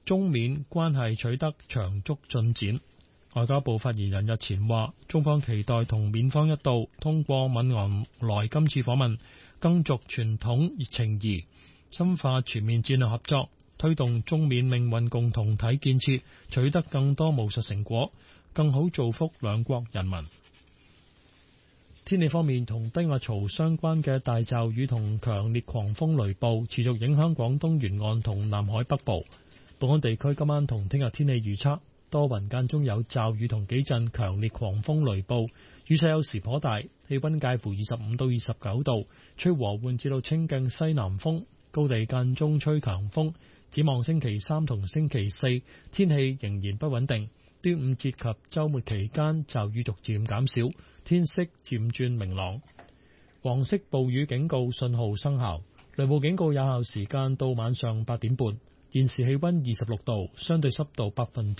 中緬關係取得長足進展。外交部發言人日前話，中方期待同緬方一道通過敏昂萊今次訪問，更續傳統情誼，深化全面戰略合作，推動中緬命運共同體建設取得更多務實成果，更好造福兩國人民。天氣方面，同低壓槽相關嘅大驟雨同強烈狂風雷暴持續影響廣東沿岸同南海北部。本港地區今晚同聽日天氣預測，多雲間中有驟雨同幾陣強烈狂風雷暴，雨勢有時頗大，氣溫介乎25到29度，吹和緩至到清勁西南風，高地間中吹強風。展望星期三同星期四，天氣仍然不穩定。端午節及周末期間驟雨逐漸減少，天色漸轉明朗。黃色暴雨警告信號生效，雷暴警告有效時間到晚上8點半。現時氣溫26度，相對濕度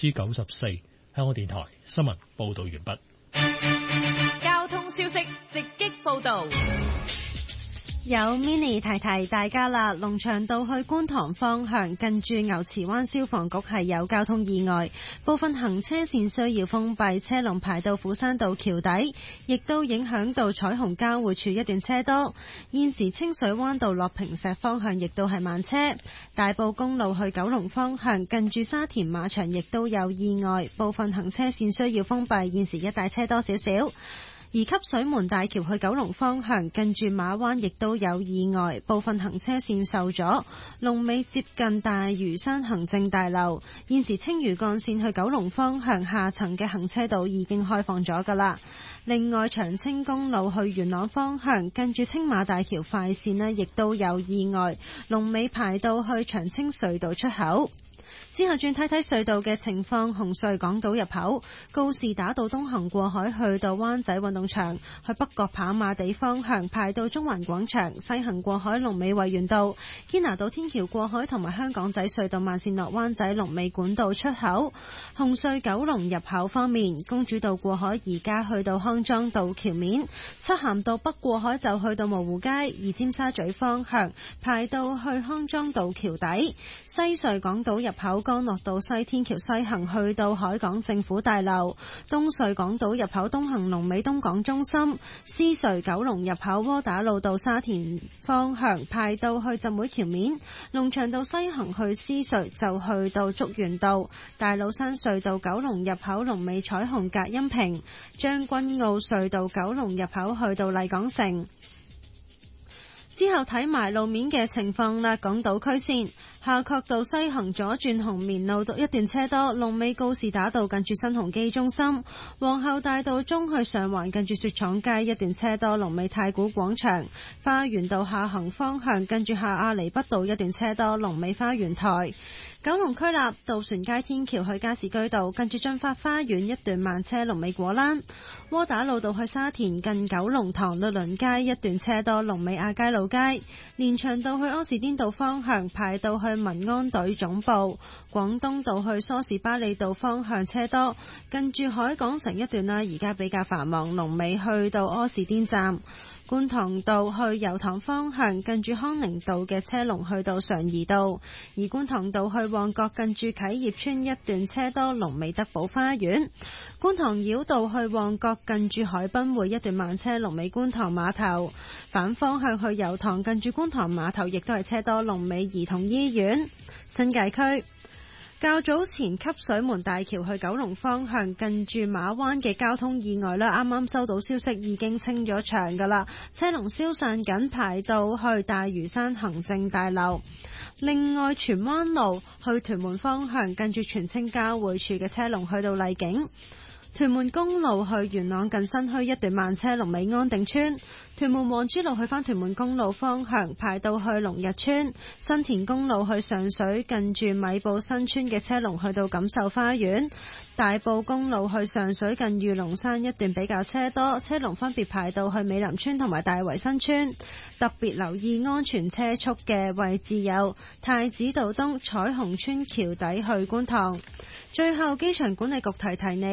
94%。香港電台新聞報道完畢。 交通消息直擊報道。 有 mini 提提大家啦，龍翔道去觀塘方向近住牛池灣消防局係有交通意外，部分行車線需要封閉，車龍排到斧山道橋底，亦都影響到彩虹交匯處一段車多。現時清水灣道落坪石方向亦都係慢車，大埔公路去九龍方向近住沙田馬場亦都有意外，部分行車線需要封閉，現時一帶車多少少。而汲水門大橋去九龍方向近住馬灣亦都有意外，部分行車線受阻，龍尾接近大嶼山行政大樓。現時青嶼幹線去九龍方向下層嘅行車道已經開放咗㗎喇。另外，長青公路去元朗方向近住青馬大橋快線呢亦都有意外，龍尾排到去長青隧道出口。之後轉睇睇隧道嘅情況，紅隧港島入口告士打道東行過海去到灣仔運動場，去北角跑馬地方向排到中環廣場，西行過海龍尾維園道，堅拿道天橋過海同埋香港仔隧道慢線落灣仔龍尾管道出口。紅隧九龍入口方面，公主道過海而家去到康莊道橋面，漆咸道北過海就去到蕪湖街，而尖沙咀方向排到去康莊道橋底。西隧港島入口干諾道西天橋西行去到海港政府大樓，東隧港島入口東行龍尾東港中心，獅隧九龍入口窩打老道沙田方向排到去浸會橋面，龍翔道西行去獅隧就去到竹園道，大老山隧道九龍入口龍尾彩虹隔音屏，將軍澳隧道九龍入口去到麗港城。之後睇埋路面嘅情況啦，港島區線夏慤道西行左轉紅棉路一段車多，龍尾告士打道近住新鴻基中心，皇后大道中去上環近住雪廠街一段車多，龍尾太古廣場，花園道下行方向近住下亞厘畢道一段車多，龍尾花園台。九龍區立渡船街天橋去加士居道近住駿發花園一段慢車，龍尾果欄。窩打老道去沙田近九龍塘律倫街一段車多，龍尾亞皆老街。連翔道去柯士甸道方向排到去民安隊總部。廣東道去梳士巴利道方向車多，近住海港城一段啦，而家比較繁忙，龍尾去到柯士甸站。觀塘道去油塘方向近住康寧道嘅車龍去到常怡道，而觀塘道去旺角近住啟業邨一段車多，龍尾德寶花園。觀塘繞道去旺角近住海濱匯一段慢車，龍尾觀塘碼頭。反方向去油塘近住觀塘碼頭亦都係車多，龍尾兒童醫院。新界區較早前汲水門大橋去九龍方向近住馬灣嘅交通意外啦，啱啱收到消息已經清咗場㗎啦，車龍消散緊，排到去大嶼山行政大樓。另外，荃灣路去屯門方向近住荃青交匯處嘅車龍去到麗景。屯門公路去元朗近新墟一段慢車，龍尾安定村。屯門皇珠路去返屯門公路方向排到去龍日村。新田公路去上水近住米埔新村嘅車龍去到錦繡花園。大埔公路去上水近御龍山一段比較車多，車龍分別排到去美林村同埋大圍新村。特別留意安全車速嘅位置有太子道東彩虹村橋底去觀塘。最後，機場管理局提提你，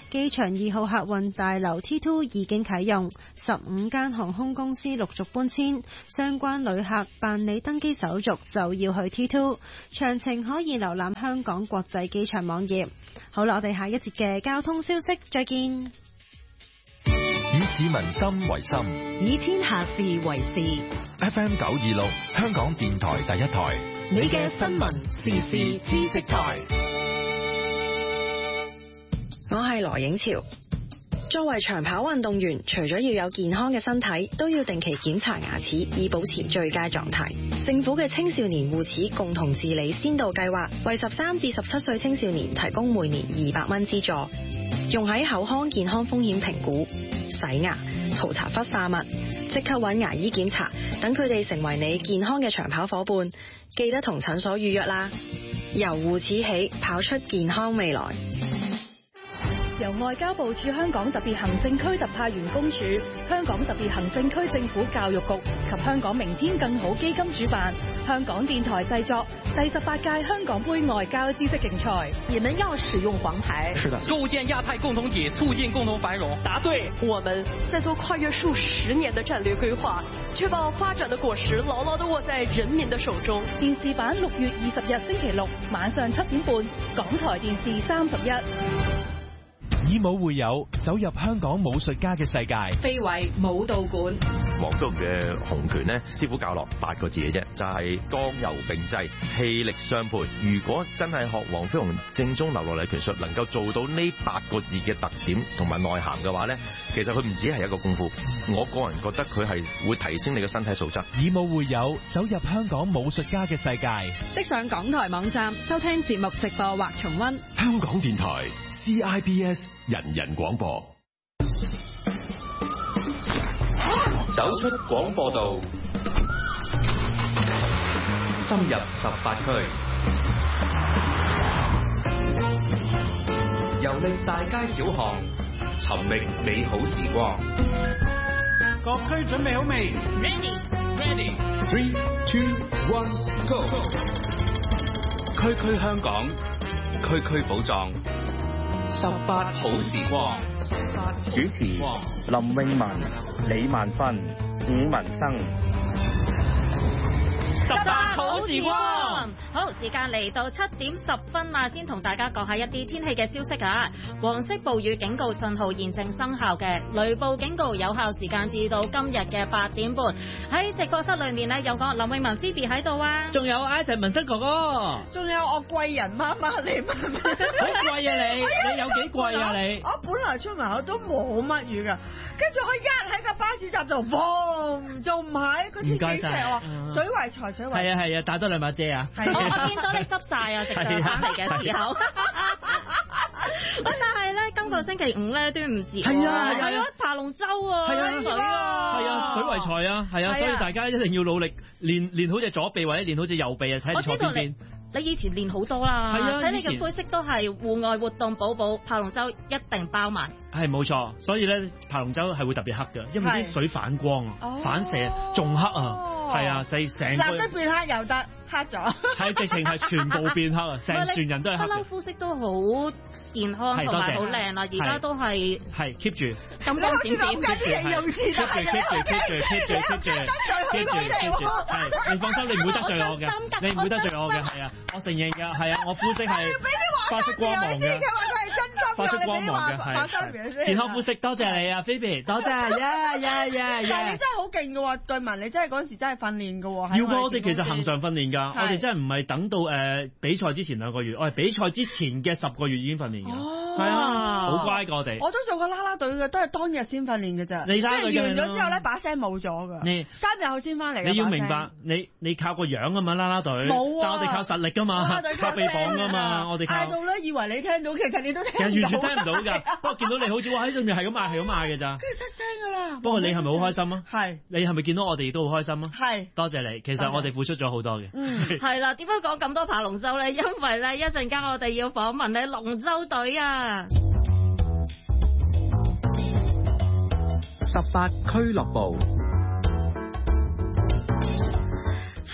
機場2號客運大樓 T2 已經啟用，15間航空公司陸續搬遷，相關旅客辦理登機手續就要去 T2， 詳情可以瀏覽香港國際機場網頁。好啦，我哋下一節嘅交通消息再見。 以市民心為心， 以天下事為事。 FM 926香港電台第一台， 你嘅新聞時事知識台。 我係羅影潮。作為長跑運動員，除咗要有健康嘅身體，都要定期檢查牙齒，以保持最佳狀態。政府嘅青少年護齒共同治理先導計劃，為13至17歲青少年提供每年200蚊資助，用喺口腔健康風險評估、洗牙、塗搽氟化物，即刻揾牙醫檢查，等佢哋成為你健康嘅長跑伙伴。記得同診所預約啦。由護齒起，跑出健康未來。 由外交部駐香港特別行政區特派員公署、香港特別行政區政府教育局及香港明天更好基金主辦，香港電台製作第18屆香港杯外交知識競賽。 你們要使用黃牌。 是的。構建亞太共同體，促進共同繁榮。 答對。我們在做跨越數十年的戰略規劃，確保發展的果實牢牢地握在人民的手中。 電視版6月20日星期六晚上7點半，港台電視31。 以武會友，走入香港武術家嘅世界。 非遺武道館。 黃飛鴻嘅洪拳呢，師傅教落8個字嘅啫，就係剛柔並濟，氣力相配。如果真係學黃飛鴻正宗流落嚟拳術，能夠做到呢8個字嘅特點同埋內涵嘅話呢，其實佢唔止係一個功夫。我個人覺得佢係會提升你嘅身體素質。 以武會友，走入香港武術家嘅世界。 即上港台網站收聽節目直播或重溫。 香港電台 CIBS 人人廣播。 走出廣播道，深入18區，遊歷大街小巷，尋覓美好時光。 各區準備好未 ？Ready。3、2、1 ，Go！ 區區香港，區區寶藏，18好時光。 主持林詠雯、李萬芬、伍文生。 18好時光，好，時間嚟到7點10分啦，先同大家講下一啲天氣嘅消息啊。黃色暴雨警告信號現正生效嘅，雷暴警告有效時間至到今日嘅8點半。喺直播室裏面呢，有個林詠雯 Phoebe 喺度啊， 仲有 Ivan 文生哥哥， 仲有我貴人媽媽你媽媽， 好貴啊你有幾貴啊你？ 我本來出門口都冇乜雨噶。跟住我一喺個巴士站度，嘣就唔係嗰天幾劇喎，水為財水為。 係啊，帶多2把遮啊！ 我見到你濕晒啊，直上翻嚟嘅時候。但係咧，今個星期5咧端午節，係啊，爬龍舟啊，水啊， 水為財啊，係啊，所以大家一定要努力練好隻左臂或者練好隻右臂啊，睇你坐邊邊。 你以前練好多啦，睇你嘅灰色都係戶外活動寶寶，爬龍舟一定包埋。 係冇錯，所以咧爬龍舟係會特別黑㗎，因為啲水反光啊，反射仲黑啊。係啊，成個立即變黑又得，黑咗。 係直情係全部變黑啊！成船人都係黑。 不嬲膚色都好健康同埋好靚啦，而家都係 keep 住。 咁光閃閃 ，keep 住， 係你放心，你唔會得罪我嘅，你唔會得罪我嘅，係啊，我承認㗎，係啊，我膚色係發出光芒嘅，發出光芒嘅，係健康膚色，多謝你啊，Phoebe，多謝， 但係你真係好勁㗎喎，對文你真係嗰陣時真係訓練㗎喎。 要喎，我哋其實恆常訓練㗎，我哋真係唔係等到比賽之前2個月，我係比賽之前嘅10個月已經訓練㗎，係啊，好乖㗎我哋。 我都做過啦啦隊嘅，都係當日先訓練㗎咋。 你啦啦隊完咗之後咧，把聲冇咗㗎。3日後先翻嚟。 你要明白，你靠個樣㗎嘛，啦啦隊。冇啊。但我哋靠實力㗎嘛，靠臂膀㗎嘛，我哋靠。 嗌到咧，以為你聽到，其實你都聽唔到。 其實完全聽唔到㗎，不過見到你好似喺裏面係咁嗌㗎咋。 跟住失聲㗎啦。 不過你係咪好開心啊？ 係。你係咪見到我哋都好開心啊？ 係。 多謝你，其實我哋付出咗好多嘅。 係啦，點解講咁多爬龍舟咧？因為咧一陣間我哋要訪問咧龍舟隊啊。 18俱樂部。 係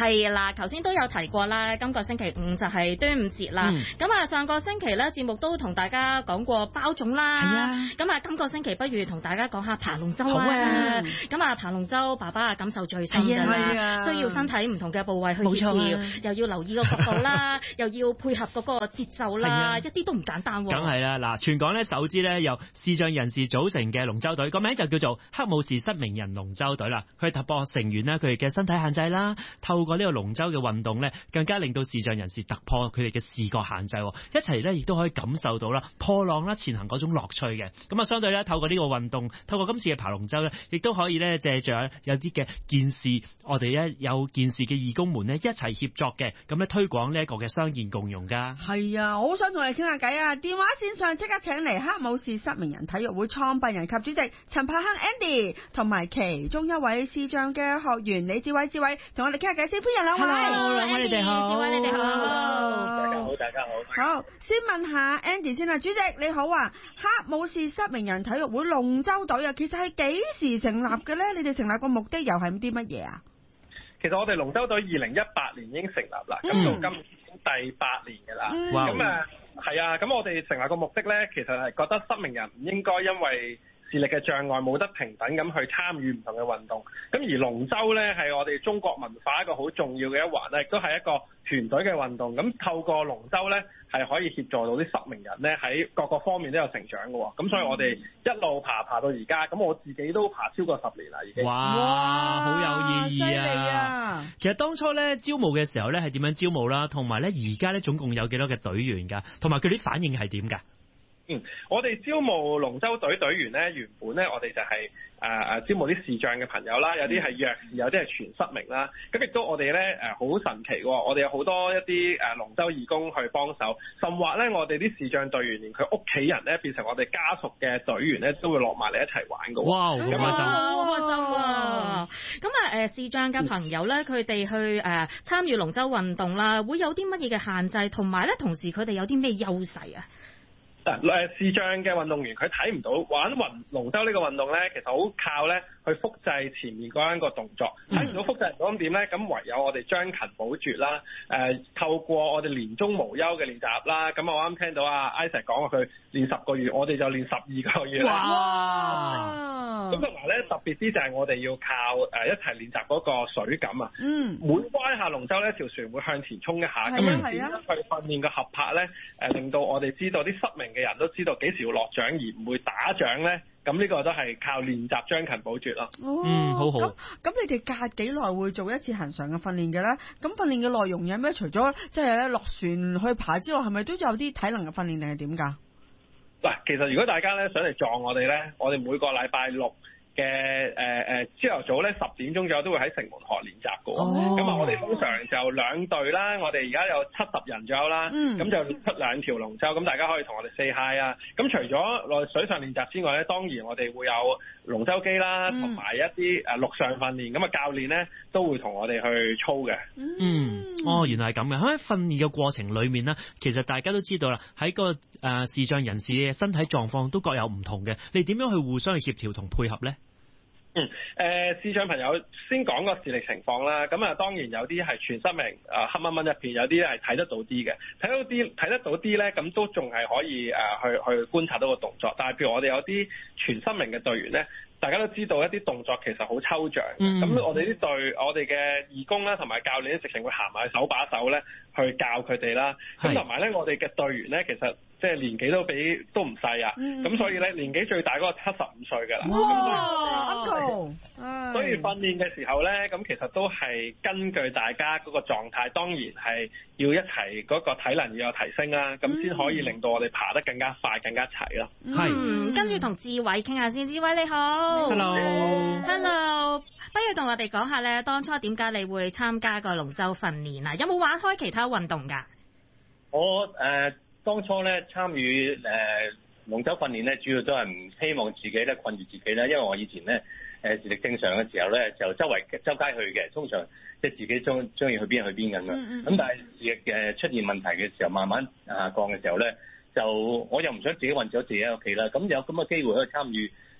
係啦，頭先都有提過啦，今個星期五就係端午節啦。咁啊，上個星期咧節目都同大家講過包粽啦。係啊。咁啊，今個星期不如同大家講下爬龍舟啊。好啊。咁啊，爬龍舟爸爸啊感受最深㗎啦，需要身體唔同嘅部位去協調，又要留意個角度啦，又要配合嗰個節奏啦，一啲都唔簡單喎。 梗係啦，嗱，全港咧首支咧由視障人士組成嘅龍舟隊，個名就叫做黑武士失明人龍舟隊啦。佢突破成員咧佢哋嘅身體限制啦，透過呢個龍舟嘅運動咧，更加令到視障人士突破佢哋嘅視覺限制，一齊咧亦都可以感受到啦破浪啦前行嗰種樂趣嘅。咁啊，相對咧透過呢個運動，透過今次嘅爬龍舟咧，亦都可以咧借助有啲嘅健視，我哋咧有健視嘅義工們咧一齊協作嘅，咁咧推廣呢一個嘅傷健共融噶。 係啊，我好想同你傾下偈啊！電話線上即刻請嚟黑武士失明人體育會創辦人及主席陳柏亨 Andy， 同埋其中一位視障嘅學員李志偉，同我哋傾下偈先。歡迎兩位。 Hello， 兩位你哋好。 志偉你哋好。 大家好，大家好。 好，先問下 Andy 先啦，主席你好啊，黑武士失明人體育會龍舟隊啊，其實係幾時成立嘅咧？你哋成立個目的又係啲乜嘢啊？ 其實我哋龍舟隊2018年已經成立啦，咁到今年第8年嘅啦。咁係啊，咁我哋成立個目的咧，其實係覺得失明人唔應該因為視力嘅障礙冇得平等咁去參與唔同嘅運動，咁而龍舟咧係我哋中國文化一個好重要嘅一環咧，亦都係一個團隊嘅運動。咁透過龍舟咧係可以協助到啲失明人咧喺各個方面都有成長嘅。咁所以我哋一路爬到而家，咁我自己都爬超過10年啦已經。 哇，好有意義啊！其實當初咧招募嘅時候咧係點樣招募啦？同埋咧而家咧總共有幾多嘅隊員㗎？同埋佢啲反應係點㗎？ 我哋招募龍舟隊隊員咧，原本咧我哋就係招募啲視障嘅朋友啦，有啲係弱視，有啲係全失明啦。咁亦都我哋咧好神奇喎，我哋有好多一啲龍舟義工去幫手，甚或咧我哋啲視障隊員連佢屋企人咧變成我哋家屬嘅隊員咧，都會落埋嚟一齊玩㗎。 哇！好開心， 好開心啊！咁啊視障嘅朋友咧，佢哋去參與龍舟運動啦，會有啲乜嘢嘅限制，同埋咧同時佢哋有啲咩優勢啊？ 視障嘅運動員佢睇唔到玩龍舟呢個運動咧，其實好靠咧去複製前面嗰一個動作，睇唔到複製唔到咁點咧？咁唯有我哋將勤補拙啦，透過我哋年中無休嘅練習啦。咁我啱聽到Isaac 講話佢練10個月，我哋就練12個月啦。哇！咁同埋咧特別啲就係我哋要靠一齊練習嗰個水感啊。每彎下龍舟咧，條船會向前衝一下，咁樣點樣去訓練個合拍咧？令到我哋知道啲失明嘅人都知道幾時要落槳而唔會打槳咧。咁呢個都係靠練習將勤補拙咯。 好好。 咁你哋隔幾耐會做一次恆常嘅訓練嘅咧？咁訓練嘅內容有咩？除咗即係咧落船去爬之外，係咪都有啲體能嘅訓練定係點㗎？ 嗱，其實如果大家咧想嚟撞我哋咧，我哋每個禮拜6嘅朝頭早咧10點鐘左右都會喺城門河練習嘅。咁我哋通常就2隊啦，我哋而家有70人左右啦，咁就出2條龍舟，咁大家可以同我哋 say hi 啊。咁除咗落水上練習之外咧，當然我哋會有龍舟機啦，同埋一啲陸上訓練。咁教練咧都會同我哋去操嘅。 原來係咁嘅。喺訓練嘅過程裏面呢，其實大家都知道啦，喺個視障人士嘅身體狀況都各有唔同嘅，你點樣去互相去協調同配合咧？ 視障朋友先講個視力情況啦。咁當然有啲係全失明，黑掹掹一片，有啲係睇得到啲嘅，睇得到啲咧，咁都仲係可以去觀察到個動作。但係譬如我哋有啲全失明嘅隊員咧，大家都知道一啲動作其實好抽象。咁我哋我哋嘅義工啦同埋教練直情會行埋手把手咧去教佢哋啦。咁同埋咧，我哋嘅隊員咧其實即係年紀都唔細啊。咁所以咧年紀最大嗰個75歲㗎啦。 哇！ 所以訓練嘅時候咧，咁其實都係根據大家嗰個狀態，當然係要一齊嗰個體能要有提升啦，咁先可以令到我哋爬得更加快、更加齊咯。 跟住同志偉傾下先，志偉你好。Hello， 不如同我哋講下咧，當初點解你會參加個龍舟訓練啊？有冇玩開其他運動㗎？ 我當初咧參與龍舟訓練咧，主要都係唔希望自己咧困住自己啦，因為我以前咧視力正常嘅時候咧，就周街去嘅，通常即係自己中意去邊咁樣。咁但係視力出現問題嘅時候，慢慢下降嘅時候咧，就我又唔想自己困咗自己喺屋企啦。咁有咁嘅機會可以參與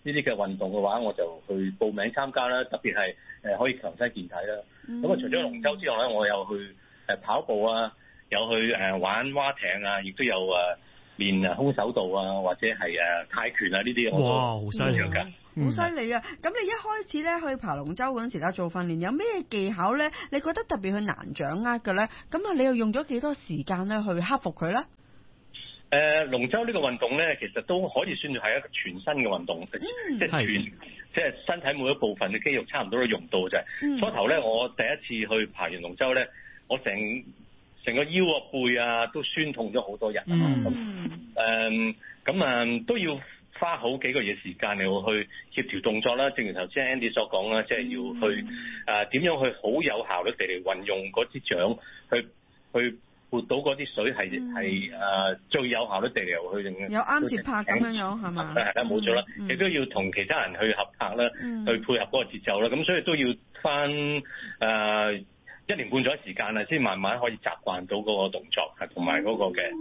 呢啲嘅運動嘅話，我就去報名參加啦。特別係可以強身健體啦。咁啊，除咗龍舟之外咧，我有去跑步啊，有去玩蛙艇啊，亦都有練空手道啊，或者係泰拳啊呢啲。 哇，好犀利㗎！ 好犀利啊！咁你一開始咧去爬龍舟嗰陣時咧做訓練，有咩技巧咧？你覺得特別去難掌握嘅咧？咁啊，你又用咗幾多時間咧去克服佢咧？ 龍舟呢個運動咧，其實都可以算係一個全身嘅運動，即係身體每一部分嘅肌肉差唔多都用到啫。初頭咧，我第一次去爬完龍舟咧，我成個腰啊背啊都酸痛咗好多日。咁都要花好幾個月時間嚟去協調動作啦。正如頭先 Andy 所講啦，即係要去點樣去好有效率地嚟運用嗰支槳去撥到嗰啲水係最有效率地嚟去令有啱節拍咁樣係嘛？ 係啦，冇錯啦，亦都要同其他人去合拍啦，去配合嗰個節奏啦。咁所以都要翻1年半載時間啊，先慢慢可以習慣到嗰個動作同埋嗰個嘅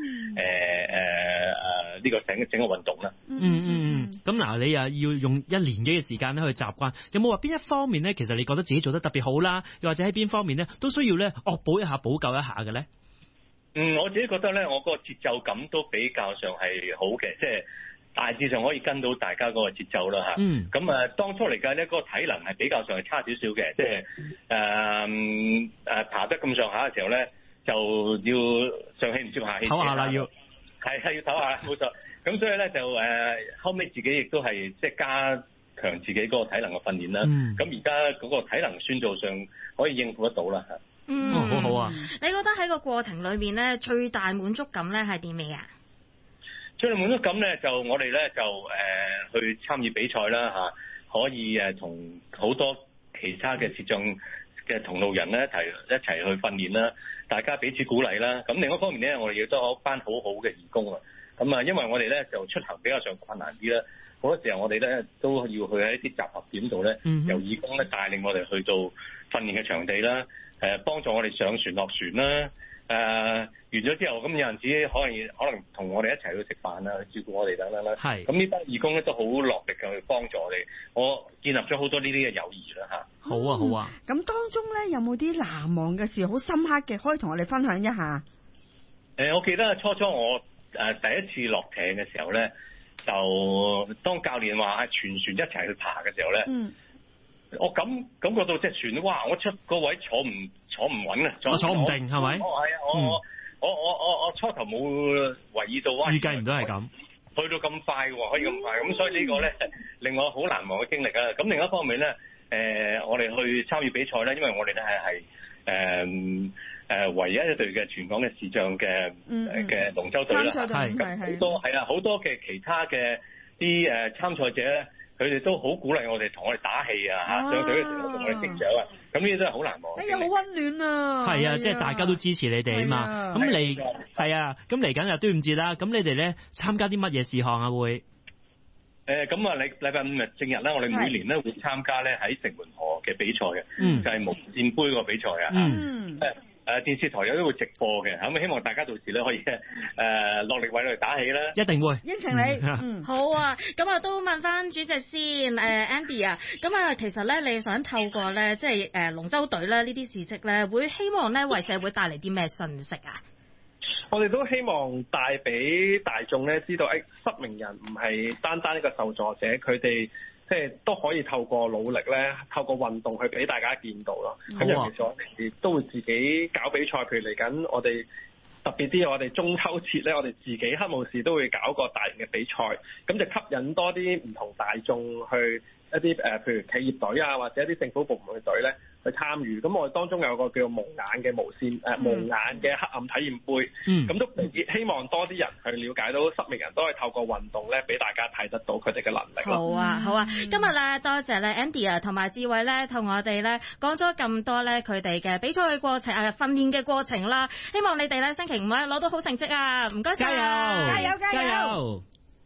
呢個整個運動啦。 咁嗱，你又要用1年幾嘅時間咧去習慣，有冇話邊一方面咧，其實你覺得自己做得特別好啦，又或者喺邊方面咧都需要咧惡補一下、補救一下嘅咧？ 我自己覺得咧，我個節奏感都比較上係好嘅，即係大致上可以跟到大家嗰個節奏啦嚇。咁當初嚟計咧，嗰個體能係比較上係差少少嘅，即係爬得咁上下嘅時候咧，就要上氣唔接下氣。 唞下啦，要係要唞下，冇錯。咁所以咧就後尾自己亦都係即係加強自己嗰個體能嘅訓練啦。咁而家嗰個體能算做上可以應付得到啦嚇。 好好啊！ 你覺得喺個過程裏面咧，最大滿足感咧係啲咩啊？ 最大滿足感咧，就我哋咧就去參與比賽啦嚇，可以同好多其他嘅視障嘅同路人咧一齊去訓練啦，大家彼此鼓勵啦。咁另一方面咧，我哋亦都有一班好好嘅義工啊。咁因為我哋咧就出行比較上困難啲啦，好多時候我哋咧都要去喺一啲集合點度咧，由義工咧帶領我哋去到訓練嘅場地啦。幫助我哋上船落船啦，完咗之後咁有陣時可能同我哋一齊去食飯啊，去照顧我哋等等啦。咁呢班義工咧都好落力嘅去幫助我哋，我建立咗好多呢啲嘅友誼啦嚇。 好啊好啊！ 咁當中咧有冇啲難忘嘅事好深刻嘅，可以同我哋分享一下？ 我記得初我第一次落艇嘅時候咧，就當教練話全船一齊去爬嘅時候咧。我感覺到隻船，哇！我出個位坐唔穩啊， 坐唔定係咪？ 係啊，我初頭冇懷疑到， 預計唔到係咁， 去到咁快喎，可以咁快，咁所以呢個咧令我好難忘嘅經歷啊！咁另一方面咧，我哋去參與比賽咧，因為我哋咧係唯一一隊嘅全港嘅視障嘅龍舟隊啦，係好多嘅其他嘅啲參賽者咧。佢哋都好鼓勵我哋，同我哋打氣啊！上隊嘅時候同我哋擊掌啊！咁呢啲都係好難忘。 哎呀，好溫暖啊！ 係啊，即係大家都支持你哋啊嘛。咁咁嚟緊又端午節啦。咁你哋咧參加啲乜嘢事項啊？會咁啊，禮拜5日正日啦，我哋每年咧會參加咧喺城門河嘅比賽嘅，就係無線杯個比賽啊。電視台有都會直播嘅，咁希望大家到時咧可以落力為佢哋打氣啦。 一定會應承你。 好啊，咁啊都問翻主席先，Andy 啊，咁啊其實咧你想透過咧即係龍舟隊咧呢啲事蹟咧，會希望咧為社會帶嚟啲咩信息啊？ 我哋都希望帶俾大眾咧知道，失明人唔係單單一個受助者，佢哋即係都可以透過努力咧，透過運動去俾大家見到咯。咁尤其是我哋都會自己搞比賽，譬如嚟緊我哋特別啲，我哋中秋節咧，我哋自己黑武士都會搞個大型嘅比賽，咁就吸引多啲唔同大眾去一啲譬如企業隊啊，或者一啲政府部門嘅隊咧去參與。咁我哋當中有個叫蒙眼嘅無線蒙眼嘅黑暗體驗杯，咁都希望多啲人去了解到失明人都可以透過運動咧，俾大家睇得到佢哋嘅能力。 好啊，好啊！今日咧多謝咧 Andy 啊，同埋志偉咧，同我哋咧講咗咁多咧佢哋嘅比賽嘅過程訓練嘅過程啦。希望你哋咧星期5咧攞到好成績啊！唔該晒， 加油！ 加油！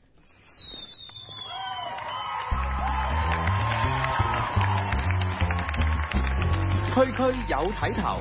區區有睇頭。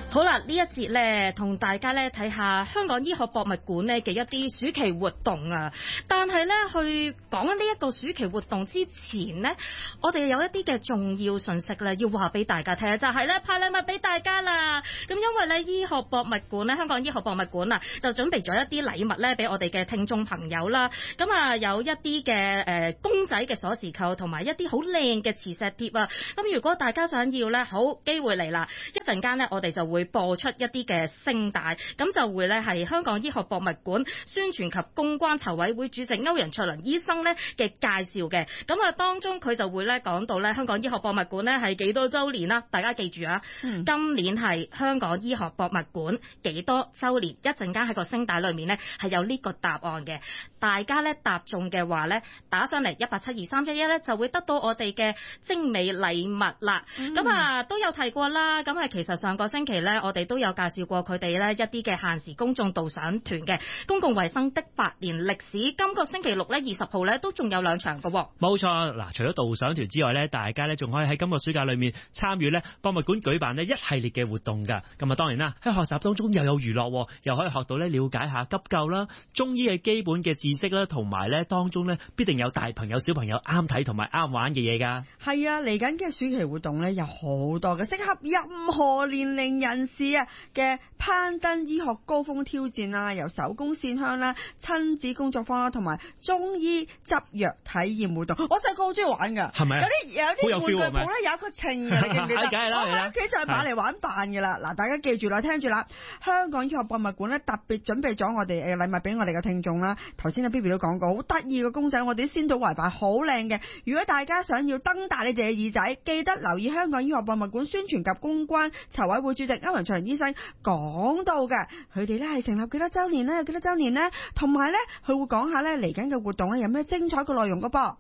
好啦，呢一節咧，同大家咧睇下香港醫學博物館咧嘅一啲暑期活動啊。但係咧，去講緊呢一個暑期活動之前呢，我哋有一啲嘅重要信息咧，要話俾大家聽，就係咧派禮物俾大家啦。咁因為咧醫學博物館咧，香港醫學博物館啊，就準備咗一啲禮物咧俾我哋嘅聽眾朋友啦。咁啊，有一啲嘅公仔嘅鎖匙扣，同埋一啲好靚嘅磁石貼啊。咁如果大家想要咧，好，機會嚟啦！一陣間咧，我哋就會播出一啲嘅聲帶，咁就會咧係香港醫學博物館宣傳及公關籌委會主席歐陽卓麟醫生咧嘅介紹嘅。咁啊，當中佢就會咧講到咧香港醫學博物館咧係幾多週年啦？大家記住啊，今年係香港醫學博物館幾多週年？一陣間喺個聲帶裏面咧係有呢個答案嘅。大家咧答中嘅話咧，打上嚟1872311咧就會得到我哋嘅精美禮物啦。咁啊都有提過啦，咁其實上個星期咧，我哋都有介紹過佢哋咧一啲嘅限時公眾導賞團嘅公共衛生的百年歷史。今個星期六咧20號咧都仲有2場嘅喎。 冇錯，嗱，除咗導賞團之外咧，大家咧仲可以喺今個暑假裏面參與咧博物館舉辦呢一系列嘅活動㗎。咁啊當然啦，喺學習當中又有娛樂，又可以學到咧了解下急救啦、中醫嘅基本嘅知識啦，同埋咧當中咧必定有大朋友小朋友啱睇同埋啱玩嘅嘢㗎。 係啊，嚟緊嘅暑期活動咧有好多嘅，適合任何年齡人士啊嘅攀登醫學高峰挑戰啊，由手工線香啦、親子工作坊啦，同埋中醫執藥體驗活動。我細個好中意玩㗎，係咪？有啲玩具鋪咧有一個稱嘅，你記唔記得？梗係啦，我喺屋企就係買嚟玩扮㗎啦。嗱，大家記住啦，聽住啦，香港醫學博物館咧特別準備咗我哋嘅禮物俾我哋嘅聽眾啦。頭先阿 Bibi 都講過，好得意嘅公仔，我哋先睹為快，好靚嘅。如果大家想要瞪大你哋嘅耳仔，記得留意香港醫學博物館宣傳及公關籌委會主席歐陽卓麟醫生講到嘅，佢哋咧係成立幾多週年咧，有幾多週年咧，同埋咧佢會講下咧嚟緊嘅活動咧有咩精彩嘅內容㗎噃。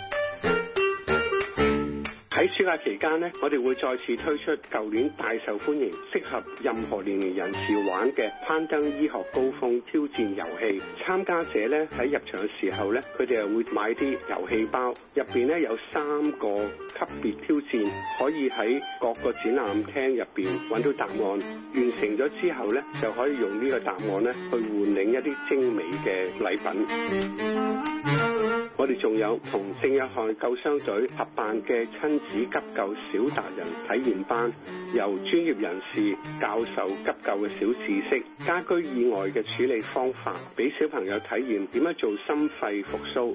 喺暑假期間呢，我哋會再次推出舊年大受歡迎、適合任何年齡人士玩嘅攀登醫學高峰挑戰遊戲。參加者呢，喺入場嘅時候呢，佢哋又會買啲遊戲包，入邊呢有3個級別挑戰，可以喺各個展覽廳入邊揾到答案。完成咗之後呢，就可以用呢個答案呢去換領一啲精美嘅禮品。我哋仲有同聖約翰救傷隊合辦嘅親子急救小達人體驗班，由專業人士教授急救嘅小知識、家居意外嘅處理方法，俾小朋友體驗點樣做心肺復甦。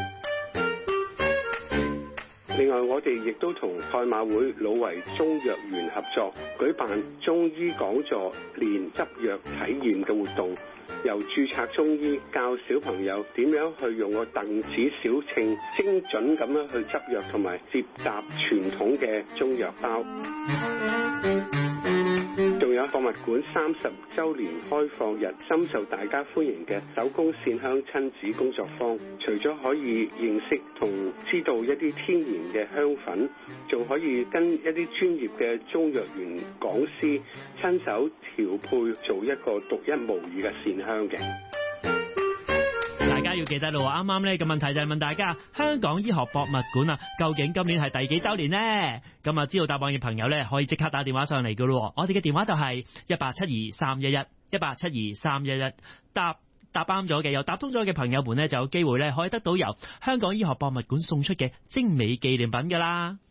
另外，我哋亦都同賽馬會老圍中藥園合作，舉辦中醫講座、練執藥體驗嘅活動，由註冊中醫教小朋友點樣去用個鄧子小秤精準咁樣去執藥，同埋接納傳統嘅中藥包。仲有博物館30週年開放日，深受大家歡迎嘅手工線香親子工作坊，除咗可以認識同知道一啲天然嘅香粉，仲可以跟一啲專業嘅中藥園講師親手調配，做一個獨一無二嘅線香嘅。 大家要記得咯，啱啱呢個問題就係問大家香港醫學博物館啊，究竟今年係第幾週年呢？咁啊，知道答案嘅朋友呢，可以即刻打電話上嚟噶咯。我哋嘅電話就係1872311，1872311。答啱咗嘅，又答通咗嘅朋友們呢，就有機會呢，可以得到由香港醫學博物館送出嘅精美紀念品噶啦。